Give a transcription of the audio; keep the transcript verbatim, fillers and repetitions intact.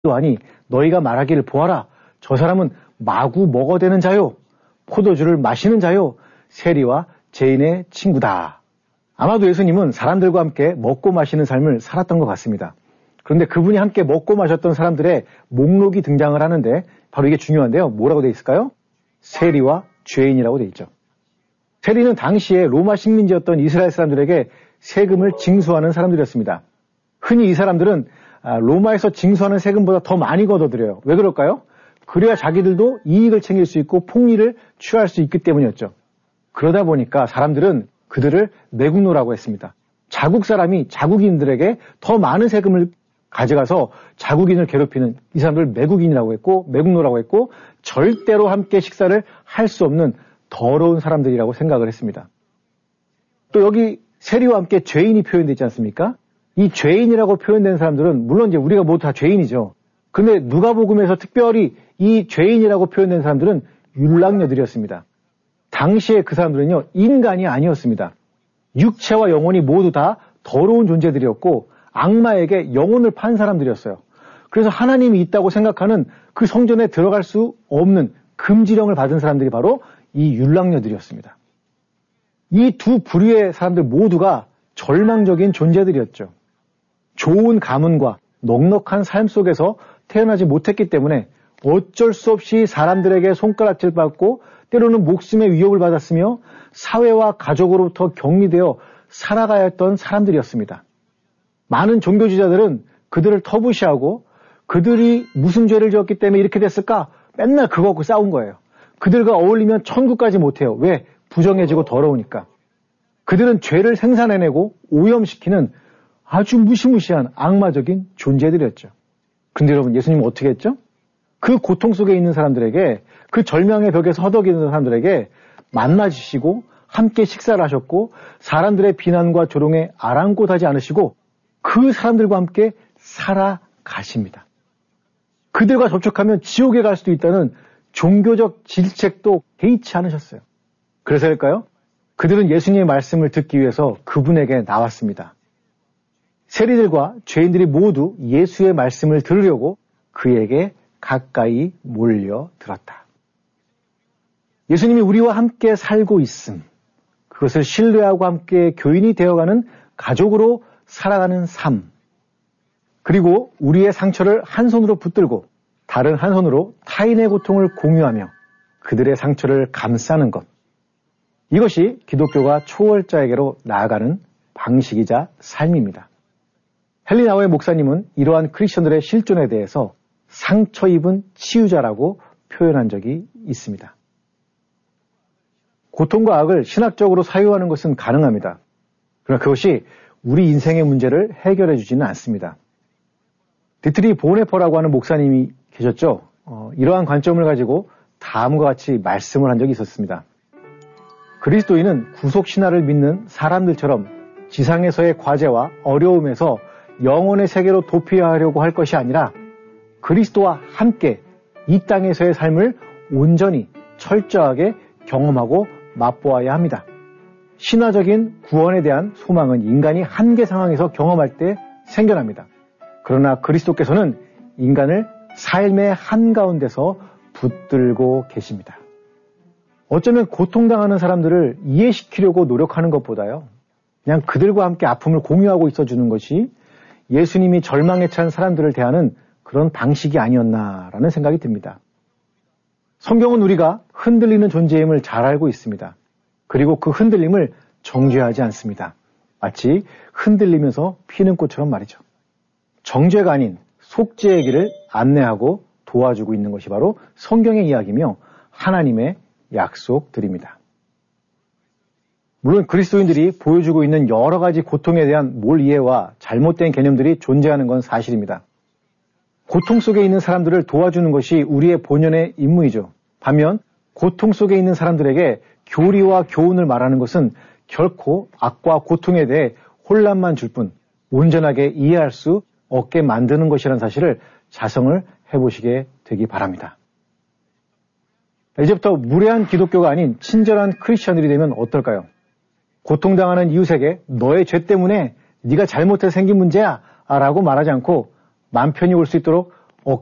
하니 너희가 말하기를 보아라. 저 사람은 마구 먹어대는 자요. 포도주를 마시는 자요. 세리와 죄인의 친구다. 아마도 예수님은 사람들과 함께 먹고 마시는 삶을 살았던 것 같습니다. 그런데 그분이 함께 먹고 마셨던 사람들의 목록이 등장을 하는데 바로 이게 중요한데요. 뭐라고 되어 있을까요? 세리와 죄인이라고 되어 있죠. 세리는 당시에 로마 식민지였던 이스라엘 사람들에게 세금을 징수하는 사람들이었습니다. 흔히 이 사람들은 로마에서 징수하는 세금보다 더 많이 걷어들여요. 왜 그럴까요? 그래야 자기들도 이익을 챙길 수 있고 폭리를 취할 수 있기 때문이었죠. 그러다 보니까 사람들은 그들을 매국노라고 했습니다. 자국 사람이 자국인들에게 더 많은 세금을 가져가서 자국인을 괴롭히는 이 사람들 매국인이라고 했고 매국노라고 했고 절대로 함께 식사를 할 수 없는 더러운 사람들이라고 생각을 했습니다. 또 여기 세리와 함께 죄인이 표현되어 있지 않습니까? 이 죄인이라고 표현된 사람들은 물론 이제 우리가 모두 다 죄인이죠. 그런데 누가복음에서 특별히 이 죄인이라고 표현된 사람들은 율랑녀들이었습니다. 당시에 그 사람들은요, 인간이 아니었습니다. 육체와 영혼이 모두 다 더러운 존재들이었고 악마에게 영혼을 판 사람들이었어요. 그래서 하나님이 있다고 생각하는 그 성전에 들어갈 수 없는 금지령을 받은 사람들이 바로 이 율랑녀들이었습니다. 이 두 부류의 사람들 모두가 절망적인 존재들이었죠. 좋은 가문과 넉넉한 삶 속에서 태어나지 못했기 때문에 어쩔 수 없이 사람들에게 손가락질 받고 때로는 목숨의 위협을 받았으며 사회와 가족으로부터 격리되어 살아가야 했던 사람들이었습니다. 많은 종교지자들은 그들을 터부시하고 그들이 무슨 죄를 지었기 때문에 이렇게 됐을까? 맨날 그거 갖고 싸운 거예요. 그들과 어울리면 천국까지 못해요. 왜? 부정해지고 더러우니까. 그들은 죄를 생산해내고 오염시키는 아주 무시무시한 악마적인 존재들이었죠. 근데 여러분, 예수님은 어떻게 했죠? 그 고통 속에 있는 사람들에게, 그 절망의 벽에서 허덕이는 사람들에게 만나주시고 함께 식사를 하셨고 사람들의 비난과 조롱에 아랑곳하지 않으시고 그 사람들과 함께 살아가십니다. 그들과 접촉하면 지옥에 갈 수도 있다는 종교적 질책도 개의치 않으셨어요. 그래서일까요? 그들은 예수님의 말씀을 듣기 위해서 그분에게 나왔습니다. 세리들과 죄인들이 모두 예수의 말씀을 들으려고 그에게 가까이 몰려들었다. 예수님이 우리와 함께 살고 있음, 그것을 신뢰하고 함께 교인이 되어가는 가족으로 살아가는 삶, 그리고 우리의 상처를 한 손으로 붙들고 다른 한 손으로 타인의 고통을 공유하며 그들의 상처를 감싸는 것, 이것이 기독교가 초월자에게로 나아가는 방식이자 삶입니다. 헨리 목사님은 이러한 크리스천들의 실존에 대해서 상처 입은 치유자라고 표현한 적이 있습니다. 고통과 악을 신학적으로 사유하는 것은 가능합니다. 그러나 그것이 우리 인생의 문제를 해결해 주지는 않습니다. 디트리 보네퍼라고 하는 목사님이 계셨죠. 어, 이러한 관점을 가지고 다음과 같이 말씀을 한 적이 있었습니다. 그리스도인은 구속신화를 믿는 사람들처럼 지상에서의 과제와 어려움에서 영혼의 세계로 도피하려고 할 것이 아니라 그리스도와 함께 이 땅에서의 삶을 온전히 철저하게 경험하고 맛보아야 합니다. 신화적인 구원에 대한 소망은 인간이 한계 상황에서 경험할 때 생겨납니다. 그러나 그리스도께서는 인간을 삶의 한가운데서 붙들고 계십니다. 어쩌면 고통당하는 사람들을 이해시키려고 노력하는 것보다요, 그냥 그들과 함께 아픔을 공유하고 있어주는 것이 예수님이 절망에 찬 사람들을 대하는 그런 방식이 아니었나라는 생각이 듭니다. 성경은 우리가 흔들리는 존재임을 잘 알고 있습니다. 그리고 그 흔들림을 정죄하지 않습니다. 마치 흔들리면서 피는 꽃처럼 말이죠. 정죄가 아닌 속죄의 길을 안내하고 도와주고 있는 것이 바로 성경의 이야기며 하나님의 약속들입니다. 물론 그리스도인들이 보여주고 있는 여러 가지 고통에 대한 몰 이해와 잘못된 개념들이 존재하는 건 사실입니다. 고통 속에 있는 사람들을 도와주는 것이 우리의 본연의 임무이죠. 반면 고통 속에 있는 사람들에게 교리와 교훈을 말하는 것은 결코 악과 고통에 대해 혼란만 줄 뿐 온전하게 이해할 수 없게 만드는 것이라는 사실을 자성을 해보시게 되기 바랍니다. 이제부터 무례한 기독교가 아닌 친절한 크리스천들이 되면 어떨까요? 고통당하는 이웃에게 너의 죄 때문에 네가 잘못해서 생긴 문제야 라고 말하지 않고 맘 편히 올 수 있도록